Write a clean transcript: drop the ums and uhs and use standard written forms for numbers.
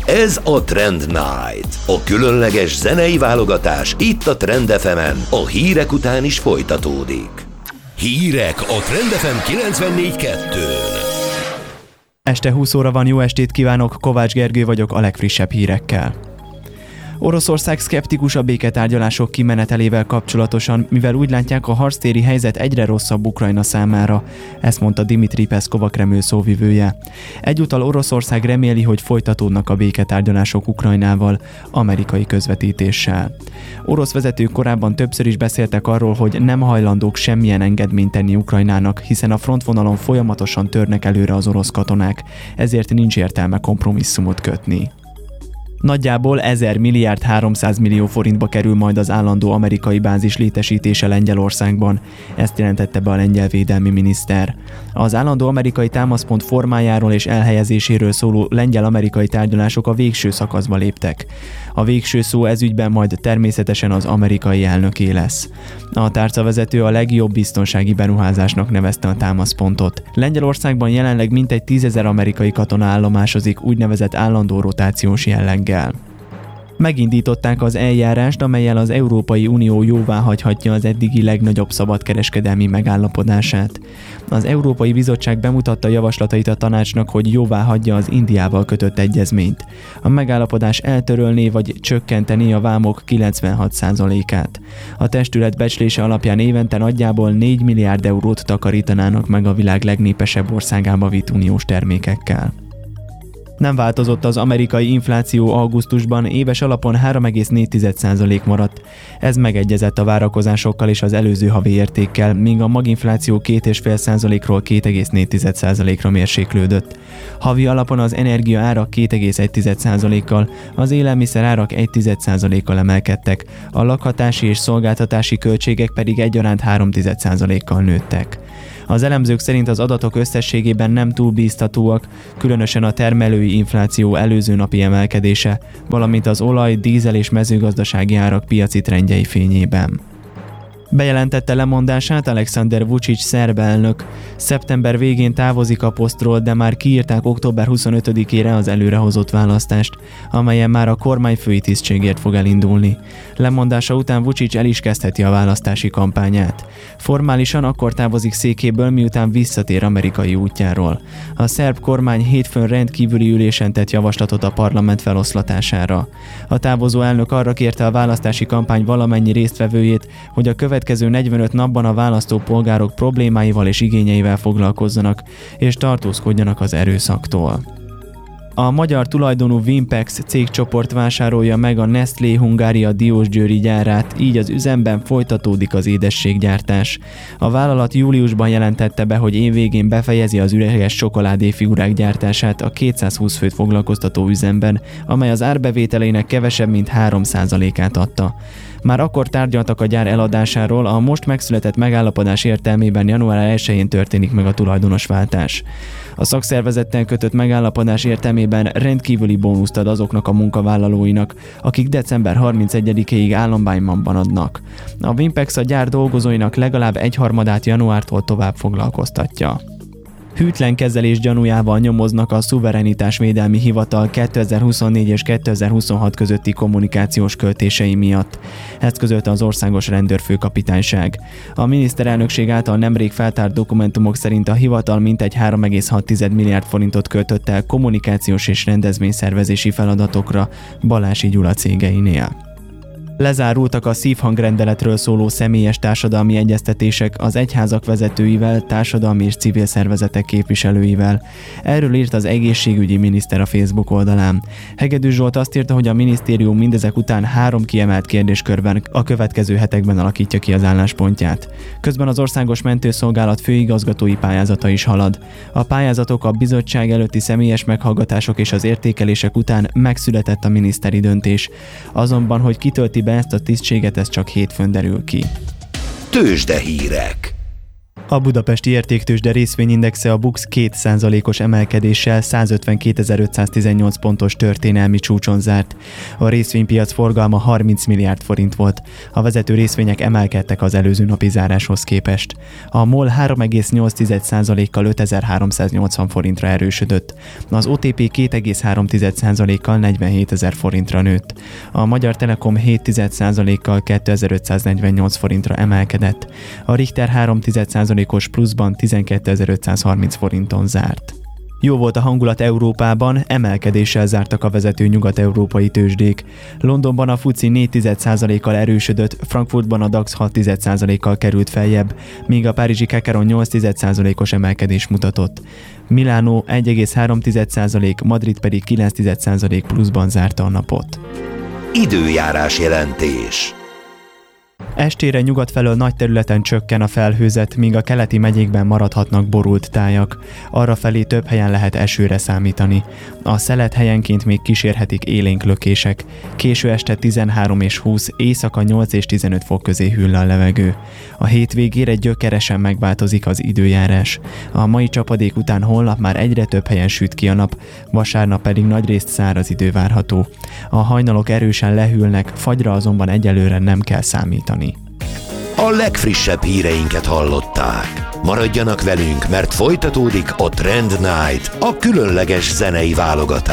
Ez a Trend Night, a különleges zenei válogatás itt a Trend FM-en, a hírek után is folytatódik. Hírek a Trend FM 94.2-n. Este 20 óra van, jó estét kívánok, Kovács Gergő vagyok a legfrissebb hírekkel. Oroszország szkeptikus a béketárgyalások kimenetelével kapcsolatosan, mivel úgy látják, a harctéri helyzet egyre rosszabb Ukrajna számára, ezt mondta Dmitry Peszkov, a Kreml szóvivője. Egyúttal Oroszország reméli, hogy folytatódnak a béketárgyalások Ukrajnával, amerikai közvetítéssel. Orosz vezetők korábban többször is beszéltek arról, hogy nem hajlandók semmilyen engedményt tenni Ukrajnának, hiszen a frontvonalon folyamatosan törnek előre az orosz katonák, ezért nincs értelme kompromisszumot kötni. Nagyjából 1000 milliárd 300 millió forintba kerül majd az állandó amerikai bázis létesítése Lengyelországban, ezt jelentette be a lengyel védelmi miniszter. Az állandó amerikai támaszpont formájáról és elhelyezéséről szóló lengyel-amerikai tárgyalások a végső szakaszba léptek. A végső szó ezügyben majd természetesen az amerikai elnöké lesz. A tárcavezető a legjobb biztonsági beruházásnak nevezte a támaszpontot. Lengyelországban jelenleg mintegy 10 000 amerikai katona állomásozik úgynevezett állandó rotációs jelleggel. Megindították az eljárást, amellyel az Európai Unió jóváhagyhatja az eddigi legnagyobb szabadkereskedelmi megállapodását. Az Európai Bizottság bemutatta javaslatait a tanácsnak, hogy jóváhagyja az Indiával kötött egyezményt. A megállapodás eltörölné vagy csökkentené a vámok 96%-át. A testület becslése alapján évente nagyjából 4 milliárd eurót takarítanának meg a világ legnépesebb országába vitt uniós termékekkel. Nem változott az amerikai infláció augusztusban, éves alapon 3,4% maradt. Ez megegyezett a várakozásokkal és az előző havi értékkel, míg a maginfláció 2,5%-ról 2,4%-ra mérséklődött. Havi alapon az energia árak 2,1%-kal, az élelmiszer árak 1,1%-kal emelkedtek, a lakhatási és szolgáltatási költségek pedig egyaránt 3,1%-kal nőttek. Az elemzők szerint az adatok összességében nem túl bíztatóak, különösen a termelői infláció előző napi emelkedése, valamint az olaj, dízel és mezőgazdasági árak piaci trendjei fényében. Bejelentette lemondását Alexander Vučić szerb elnök. Szeptember végén távozik a posztról, de már kiírták október 25-ére az előrehozott választást, amelyen már a kormányfői tisztségért fog elindulni. Lemondása után Vučić el is kezdheti a választási kampányát. Formálisan akkor távozik székéből, miután visszatér amerikai útjáról. A szerb kormány hétfőn rendkívüli ülésen tett javaslatot a parlament feloszlatására. A távozó elnök arra kérte a választási kampány valamennyi résztvevőjét, hogy a következő 45 napban a választópolgárok problémáival és igényeivel foglalkozzanak, és tartózkodjanak az erőszaktól. A magyar tulajdonú Vimpex cégcsoport vásárolja meg a Nestlé Hungária diósgyőri gyárát, így az üzemben folytatódik az édességgyártás. A vállalat júliusban jelentette be, hogy évvégén befejezi az üreges csokoládéfigurák gyártását a 220 főt foglalkoztató üzemben, amely az árbevételének kevesebb mint 3%-át adta. Már akkor tárgyaltak a gyár eladásáról, a most megszületett megállapodás értelmében január 1-én történik meg a tulajdonosváltás. A szakszervezettel kötött megállapodás értelmében rendkívüli bónuszt ad azoknak a munkavállalóinak, akik december 31-ig állombányban adnak. A Vimpex a gyár dolgozóinak legalább 1/3 januártól tovább foglalkoztatja. Hűtlen kezelés gyanújával nyomoznak a Szuverenitásvédelmi Hivatal 2024 és 2026 közötti kommunikációs költései miatt. Ezt közölte az Országos Rendőrfőkapitányság. A miniszterelnökség által nemrég feltárt dokumentumok szerint a hivatal mintegy 3,6 milliárd forintot költött el kommunikációs és rendezvényszervezési feladatokra Balási Gyula cégeinél. Lezárultak a szívhangrendeletről szóló személyes társadalmi egyeztetések az egyházak vezetőivel, társadalmi és civil szervezetek képviselőivel. Erről írt az egészségügyi miniszter a Facebook oldalán. Hegedűs Zsolt azt írta, hogy a minisztérium mindezek után 3 kiemelt kérdéskörben a következő hetekben alakítja ki az álláspontját. Közben az Országos Mentőszolgálat főigazgatói pályázata is halad. A pályázatok, a bizottság előtti személyes meghallgatások és az értékelések után megszületett a miniszteri döntés. Azonban, hogy kitölti be ezt a tisztséget, ez csak hétfőn derül ki. Tőzsdehírek. A budapesti értéktőzsde részvényindexe a BUX 2%-os emelkedéssel 152.518 pontos történelmi csúcson zárt. A részvénypiac forgalma 30 milliárd forint volt. A vezető részvények emelkedtek az előző napi záráshoz képest. A MOL 3,8%-kal 5380 forintra erősödött. Az OTP 2,3%-kal 47.000 forintra nőtt. A Magyar Telekom 7,1%-kal 2548 forintra emelkedett. A Richter 3,1%-os pluszban 12.530 forinton zárt. Jó volt a hangulat Európában, emelkedéssel zártak a vezető nyugat-európai tőzsdék. Londonban a FTSE 4,1%-kal erősödött, Frankfurtban a DAX 6,1%-kal került feljebb, míg a párizsi Kakaron 8,1%-os emelkedés mutatott. Milánó 1,3%, Madrid pedig 9,1% pluszban zárta a napot. Időjárás jelentés. Estére nyugat felől nagy területen csökken a felhőzet, míg a keleti megyékben maradhatnak borult tájak. Arrafelé több helyen lehet esőre számítani. A szelet helyenként még kísérhetik élénk lökések. Késő este 13 és 20, éjszaka 8 és 15 fok közé hűl a levegő. A hétvégére gyökeresen megváltozik az időjárás. A mai csapadék után holnap már egyre több helyen süt ki a nap, vasárnap pedig nagyrészt száraz idő várható. A hajnalok erősen lehűlnek, fagyra azonban egyelőre nem kell számítani. A legfrissebb híreinket hallották. Maradjanak velünk, mert folytatódik a Trend Night, a különleges zenei válogatás.